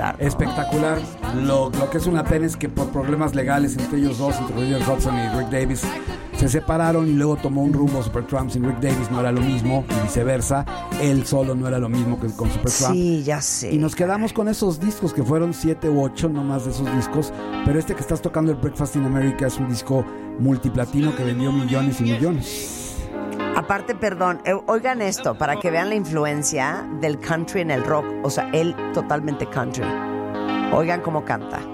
espectacular. Lo que es una pena es que por problemas legales entre ellos dos, entre Roger Hodgson y Rick Davis, se separaron y luego tomó un rumbo Supertramp. Sin Rick Davis no era lo mismo y viceversa. Él solo no era lo mismo que con Supertramp. Sí, ya sé. Y nos quedamos con esos discos que fueron 7 u 8, no más de esos discos. Pero este que estás tocando, el Breakfast in America, es un disco multiplatino que vendió millones y millones. Aparte, perdón, oigan esto para que vean la influencia del country en el rock. O sea, él totalmente country. Oigan cómo canta.